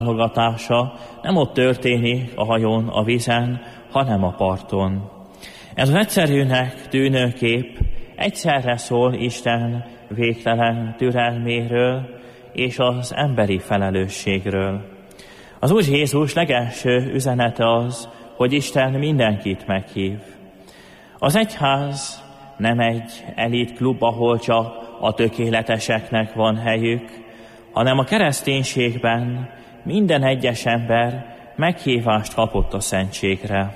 válogatása nem ott történik a hajón, a vízen, hanem a parton. Ez az egyszerűnek tűnő kép egyszerre szól Isten végtelen türelméről és az emberi felelősségről. Az Úr Jézus legelső üzenete az, hogy Isten mindenkit meghív. Az egyház nem egy elit klub, ahol csak a tökéleteseknek van helyük, hanem a kereszténységben minden egyes ember meghívást kapott a szentségre.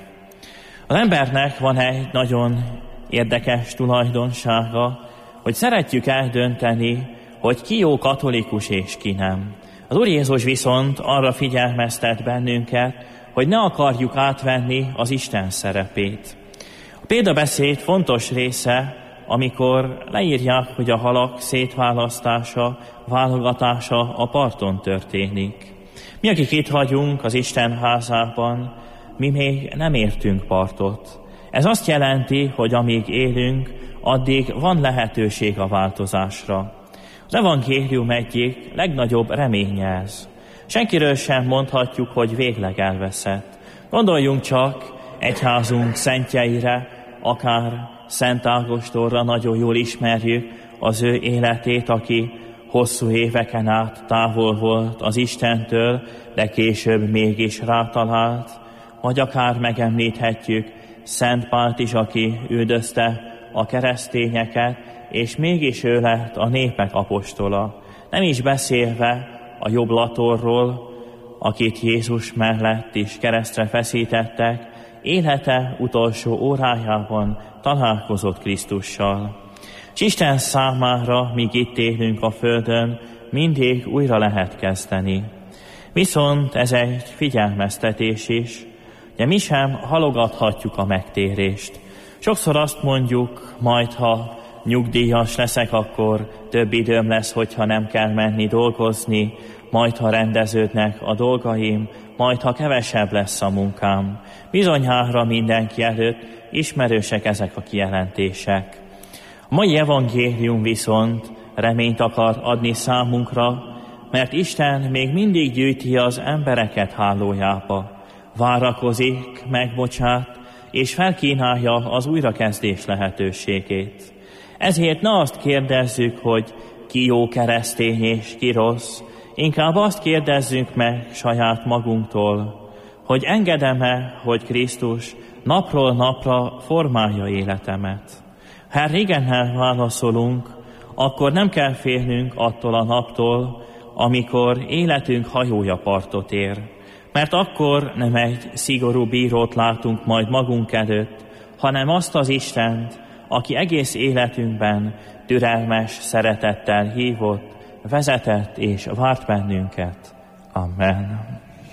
Az embernek van egy nagyon érdekes tulajdonsága, hogy szeretjük eldönteni, hogy ki jó katolikus és ki nem. Az Úr Jézus viszont arra figyelmeztet bennünket, hogy ne akarjuk átvenni az Isten szerepét. A példabeszéd fontos része, amikor leírják, hogy a halak szétválasztása, válogatása a parton történik. Mi, akik itt vagyunk az Isten házában, mi még nem értünk partot. Ez azt jelenti, hogy amíg élünk, addig van lehetőség a változásra. Az evangélium egyik legnagyobb reménye ez. Senkiről sem mondhatjuk, hogy végleg elveszett. Gondoljunk csak egyházunk szentjeire, akár Szent Ágostonra, nagyon jól ismerjük az ő életét, aki hosszú éveken át távol volt az Istentől, de később mégis rátalált, vagy akár megemlíthetjük Szent Pált is, aki üldözte a keresztényeket, és mégis ő lett a népek apostola. Nem is beszélve a jobb latorról, akit Jézus mellett is keresztre feszítettek, élete utolsó órájában találkozott Krisztussal. És Isten számára, míg itt élünk a földön, mindig újra lehet kezdeni. Viszont ez egy figyelmeztetés is, de mi sem halogathatjuk a megtérést. Sokszor azt mondjuk, majd ha nyugdíjas leszek, akkor több időm lesz, hogyha nem kell menni dolgozni, majd ha rendeződnek a dolgaim, majd ha kevesebb lesz a munkám. Bizonyára mindenki előtt ismerősek ezek a kijelentések. A mai evangélium viszont reményt akar adni számunkra, mert Isten még mindig gyűjti az embereket hálójába, várakozik, megbocsát, és felkínálja az újrakezdés lehetőségét. Ezért ne azt kérdezzük, hogy ki jó keresztény és ki rossz, inkább azt kérdezzük meg saját magunktól, hogy engedem-e, hogy Krisztus napról napra formálja életemet. Ha rigennel válaszolunk, akkor nem kell félnünk attól a naptól, amikor életünk hajója partot ér. Mert akkor nem egy szigorú bírót látunk majd magunk előtt, hanem azt az Istent, aki egész életünkben türelmes szeretettel hívott, vezetett és várt bennünket. Amen.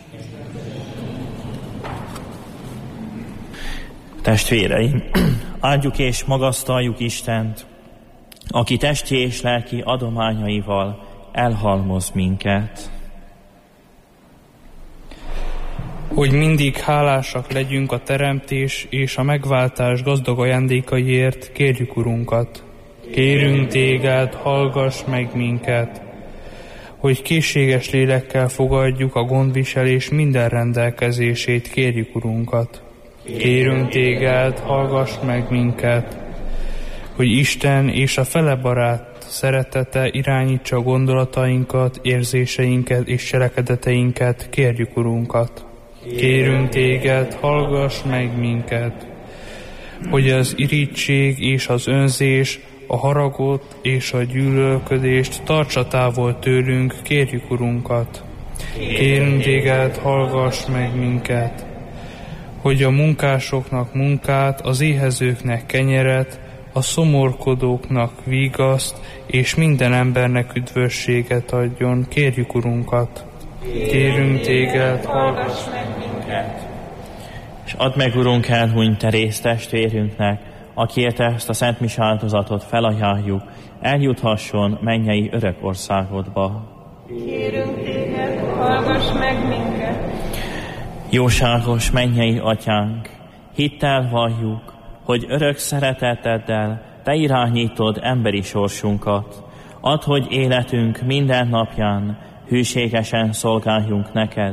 Testvéreim, áldjuk és magasztaljuk Istent, aki testi és lelki adományaival elhalmoz minket. Hogy mindig hálásak legyünk a teremtés és a megváltás gazdag ajándékaiért, kérjük Urunkat. Kérünk Téged, hallgass meg minket, hogy készséges lélekkel fogadjuk a gondviselés minden rendelkezését, kérjük Urunkat. Kérünk Téged, hallgass meg minket, hogy Isten és a felebarát szeretete irányítsa a gondolatainkat, érzéseinket és cselekedeteinket, kérjük Urunkat. Kérünk Téged, hallgass meg minket, hogy az irigység és az önzés, a haragot és a gyűlölködést tartsa távol tőlünk, kérjük Urunkat. Kérünk Téged, hallgass meg minket, hogy a munkásoknak munkát, az éhezőknek kenyeret, a szomorkodóknak vigaszt, és minden embernek üdvösséget adjon, kérjük Urunkat. Kérünk Téged, hallgass meg minket. És add meg, Urunk, elhunyt Teréz testvérünknek, akiért ezt a szent mise áldozatot felajánljuk, eljuthasson mennyei örök országodba. Kérünk Téged, hallgass meg minket. Jóságos mennyei Atyánk, hittel valljuk, hogy örök szereteteddel Te irányítod emberi sorsunkat. Add, hogy életünk minden napján hűségesen szolgáljunk neked.